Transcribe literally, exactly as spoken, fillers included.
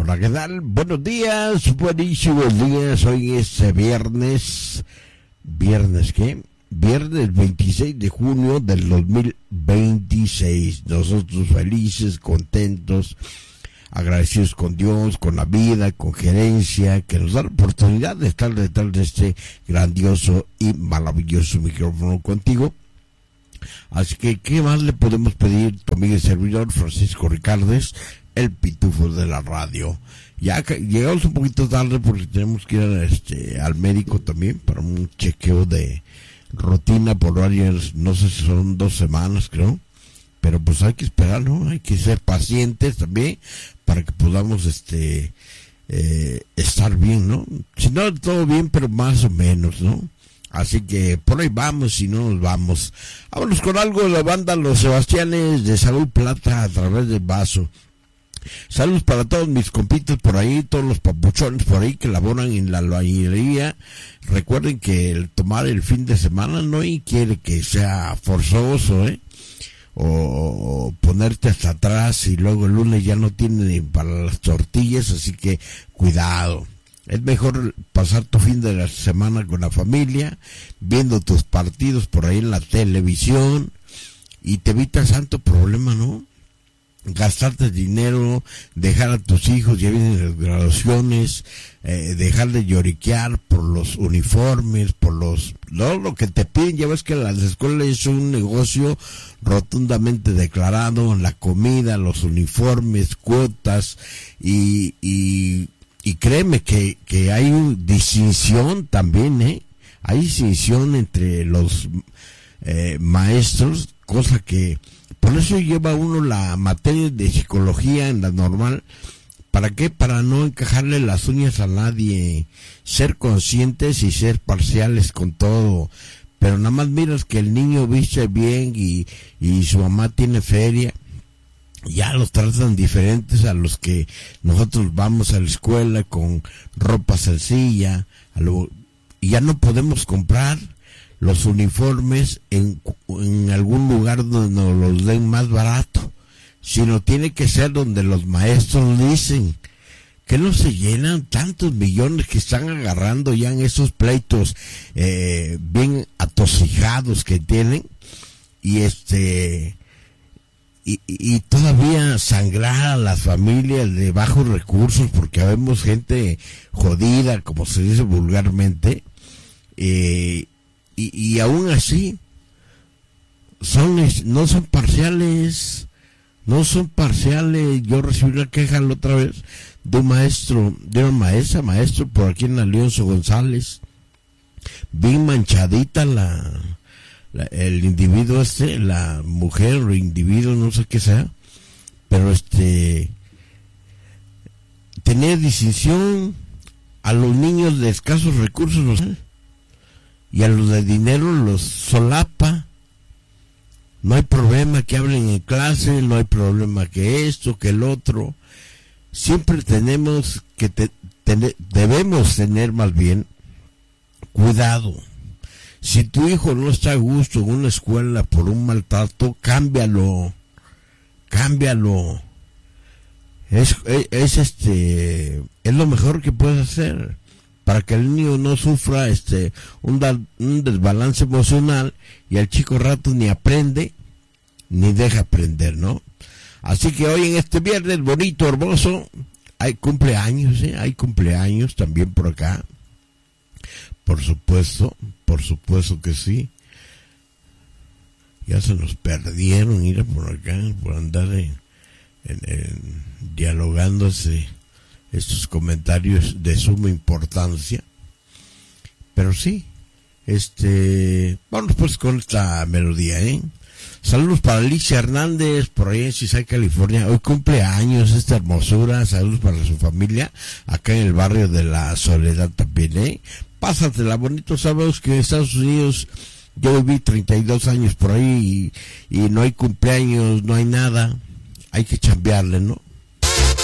Hola, ¿qué tal? Buenos días, buenísimos días. Hoy es viernes. ¿Viernes qué? Viernes veintiséis de junio del dos mil veintiséis. Nosotros felices, contentos, agradecidos con Dios, con la vida, con gerencia, que nos da la oportunidad de estar detrás de este grandioso y maravilloso micrófono contigo. Así que, ¿qué más le podemos pedir? Tu amigo y servidor, Francisco Ricardes, el pitufo de la radio. Ya que llegamos un poquito tarde porque tenemos que ir a, este, al médico también para un chequeo de rutina por varias, no sé si son dos semanas, creo. Pero pues hay que esperar, ¿no? Hay que ser pacientes también para que podamos este eh, estar bien, ¿no? Si no, todo bien, pero más o menos, ¿no? Así que por ahí vamos y no nos vamos. Vámonos con algo de la banda Los Sebastianes de Salud Plata a través del vaso. Saludos para todos mis compitas por ahí, todos los papuchones por ahí que laboran en la albañilería. Recuerden que el tomar el fin de semana no quiere que sea forzoso, ¿eh? O, o ponerte hasta atrás y luego el lunes ya no tiene ni para las tortillas, así que cuidado. Es mejor pasar tu fin de la semana con la familia, viendo tus partidos por ahí en la televisión, y te evitas tanto problema, ¿no? Gastarte dinero, dejar a tus hijos, ya vienen las graduaciones, eh, dejar de lloriquear por los uniformes, por los, todo lo que te piden. Ya ves que las escuelas es un negocio rotundamente declarado, la comida, los uniformes, cuotas, y, y, y créeme que, que hay una distinción también, ¿eh? Hay distinción entre los eh, maestros, cosa que por eso lleva uno la materia de psicología en la normal. ¿Para qué? Para no encajarle las uñas a nadie, ser conscientes y ser parciales con todo. Pero nada más miras que el niño viste bien y, y su mamá tiene feria, ya los tratan diferentes a los que nosotros vamos a la escuela con ropa sencilla, a lo, y ya no podemos comprar los uniformes en, en algún lugar donde nos los den más barato, sino tiene que ser donde los maestros dicen. Que no se llenan tantos millones que están agarrando ya en esos pleitos eh, bien atosijados que tienen, y este y, y todavía sangrar a las familias de bajos recursos, porque vemos gente jodida, como se dice vulgarmente, eh, Y, y aún así son no son parciales, no son parciales. Yo recibí una queja la otra vez de un maestro, de una maestra, maestro por aquí en Alonso González, bien manchadita la, la el individuo este, la mujer o individuo, no sé qué sea, pero este tenía distinción a los niños de escasos recursos, no sé, y a los de dinero los solapa. No hay problema que hablen en clase, no hay problema que esto, que el otro. Siempre tenemos que te, te, debemos tener más bien cuidado. Si tu hijo no está a gusto en una escuela por un maltrato, cámbialo, cámbialo. Es, es, es este, es lo mejor que puedes hacer, para que el niño no sufra este un, da, un desbalance emocional, y el chico rato ni aprende ni deja aprender, ¿no? Así que hoy en este viernes bonito, hermoso, hay cumpleaños, ¿eh? Hay cumpleaños también por acá, por supuesto, por supuesto que sí. Ya se nos perdieron ir por acá, por andar en, en, en, dialogándose estos comentarios de suma importancia. Pero sí, este, vamos pues con esta melodía, ¿eh? Saludos para Alicia Hernández, por ahí en Cisay, California. Hoy cumple años esta hermosura. Saludos para su familia, acá en el barrio de la Soledad también, ¿eh? Pásatela bonito. Sabemos que en Estados Unidos yo viví treinta y dos años por ahí, y, y no hay cumpleaños, no hay nada. Hay que chambearle, ¿no?